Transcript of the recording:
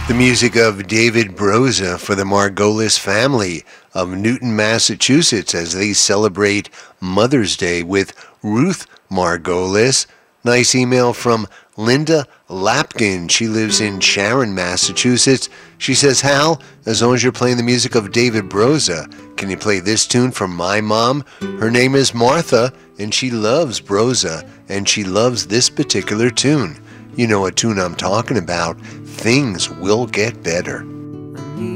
The music of David Broza for the Margolis family of Newton, Massachusetts, as they celebrate Mother's Day with Ruth Margolis. Nice email from Linda Lapkin. She lives in Sharon, Massachusetts. She says, Hal, as long as you're playing the music of David Broza, can you play this tune from my mom? Her name is Martha, and she loves Broza, and she loves this particular tune. You know what tune I'm talking about. Things Will Get Better.